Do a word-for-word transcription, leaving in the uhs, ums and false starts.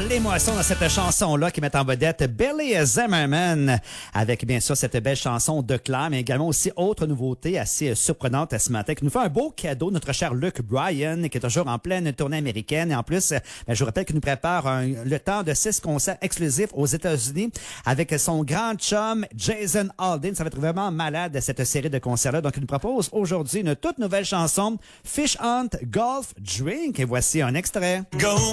l'émotion dans cette chanson-là qui met en vedette Billy Zimmerman avec bien sûr cette belle chanson de Claire, mais également aussi autre nouveauté assez surprenante ce matin qui nous fait un beau cadeau, notre cher Luke Bryan qui est toujours en pleine tournée américaine et en plus, ben, je vous rappelle qu'il nous prépare un, le temps de six concerts exclusifs aux États-Unis avec son grand chum Jason Aldean. Ça va être vraiment malade cette série de concerts-là. Donc il nous propose aujourd'hui une toute nouvelle chanson, Fish Hunt Golf Drink, et voici un extrait. Go